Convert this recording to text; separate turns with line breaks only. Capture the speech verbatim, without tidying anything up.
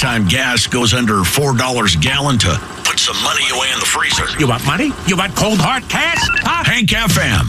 time gas goes under four dollars a gallon to put some money away in the freezer.
You want money? You want cold hard cash? Huh?
Hank F M.